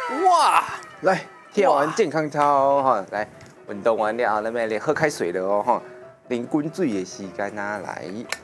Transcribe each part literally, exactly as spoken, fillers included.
哇， 来跳完健康操哈，来运动完了，咱们来喝开水了哦哈，啉滚水的时间啊，来。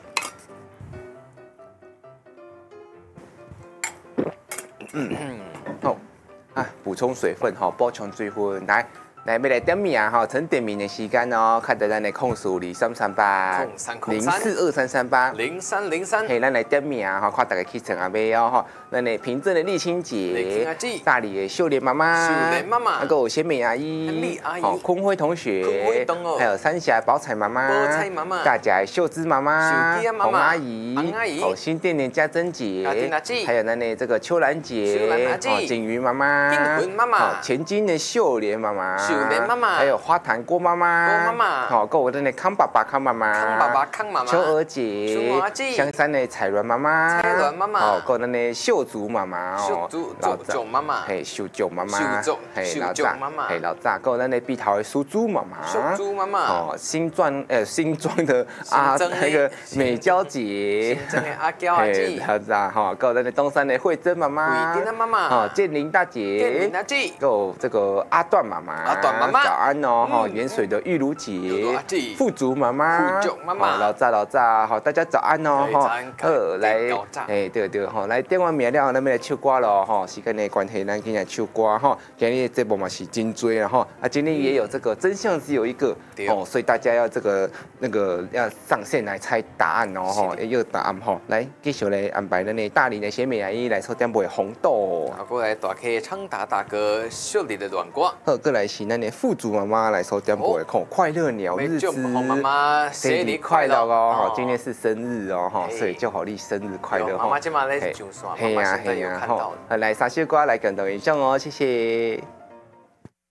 嗯，好，啊，补充水分哈，补充水分，来。来，要来点名哈，趁点名的时间哦，看到咱的控诉二三三八零四二三三八零三零三， 嘿，咱来点名哈，看大家去陈阿妹哦哈，咱的平镇的丽清姐，大理的秀莲妈妈， 秀莲妈妈， 还有鲜美阿姨， 丽阿姨， 好，坤辉同学，还有三峡宝彩妈妈， 宝彩妈妈， 大甲秀芝妈妈， 秀芝妈妈， 洪阿姨， 洪阿姨， 哦，新店的家珍姐，还有咱的这个秋兰姐， 秋兰阿姐， 哦，景云妈妈， 景云妈妈， 前金的秀莲妈妈。 秀莲妈妈， 还有花坛郭妈妈， 郭妈妈， 好，跟我的那康爸爸康妈妈， 康爸爸康妈妈， 秋娥姐， 秋娥姐， 香山的彩鸾妈妈， 彩鸾妈妈， 好，跟我的那秀竹妈妈哦， 秀竹老九妈妈， 嘿，秀九妈妈， 秀嘿，老九妈妈， 嘿，老炸，跟我的那碧桃的苏珠妈妈， 苏珠妈妈， 哦，新装呃新装的啊那个美娇姐， 新装的阿娇阿姐， 老炸哈，跟我的那东山的慧珍妈妈， 慧珍的妈妈， 哦，建林大姐， 建林大姐， 够这个阿段妈妈， 阿段妈妈， 早安哦，哈，盐水的玉如姐，富足妈妈， 富足妈妈， 老炸老炸，好，大家早安哦，哈，呃，来，哎，对对，哈，来点完名了，咱们来唱歌了，哈，时间的关系，咱今日唱歌哈，今日节目嘛是真多了哈，啊，今天也有这个真相只有一个，哦，所以大家要这个那个要上线来猜答案哦，哈，也有答案哈，来继续来安排咱的大理的鲜美阿姨来抽点杯红豆， 啊，过来大 K 昌达大哥秀丽的软瓜， 好，过来是咱的富足妈妈来抽点杯控快乐鸟日子， 妈妈生日快乐哦，哈，今天是生日哦，哈，所以祝好你生日快乐， 妈妈今晚来上山， 嘿呀嘿呀，哈，来三首歌来跟大家分享哦，谢谢。